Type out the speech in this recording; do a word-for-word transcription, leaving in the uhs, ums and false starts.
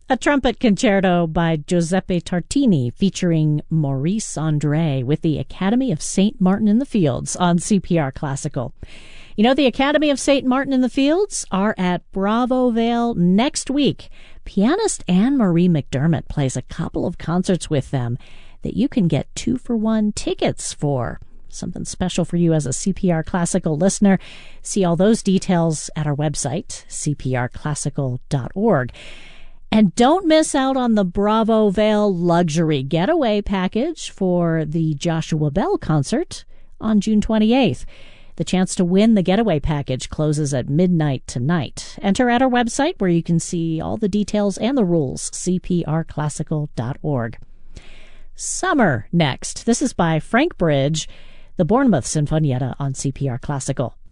A trumpet concerto by Giuseppe Tartini featuring Maurice Andre with the Academy of Saint Martin in the Fields on C P R Classical. You know, the Academy of Saint Martin in the Fields are at Bravo Vale next week. Pianist Anne-Marie McDermott plays a couple of concerts with them that you can get two-for-one tickets for. Something special for you as a C P R Classical listener. See all those details at our website, c p r classical dot org. And don't miss out on the Bravo Vale Luxury Getaway Package for the Joshua Bell concert on June twenty-eighth. The chance to win the Getaway Package closes at midnight tonight. Enter at our website where you can see all the details and the rules, c p r classical dot org. Summer next. This is by Frank Bridge, the Bournemouth Sinfonietta on C P R Classical.